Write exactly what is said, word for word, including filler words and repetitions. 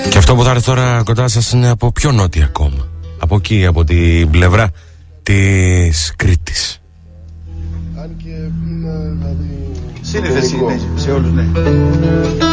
Και αυτό που θα έρθει τώρα κοντά σας είναι από πιο νότια ακόμα. Από εκεί, από την πλευρά της Κρήτης. Αν και είναι δηλαδή... Σύνηθες είναι σε όλους, ναι.